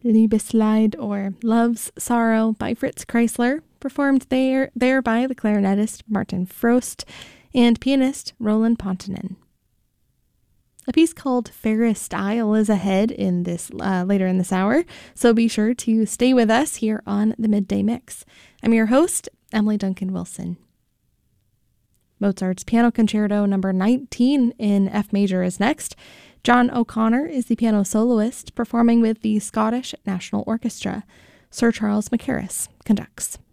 Liebesleid, or Love's Sorrow, by Fritz Kreisler, performed there by the clarinetist Martin Frost and pianist Roland Pontonen. A piece called Fairest Isle is ahead in this later in this hour, so be sure to stay with us here on the Midday Mix. I'm your host, Emily Duncan Wilson. Mozart's Piano Concerto number 19 in F major is next. John O'Connor is the piano soloist, performing with the Scottish National Orchestra. Sir Charles Mackerras conducts.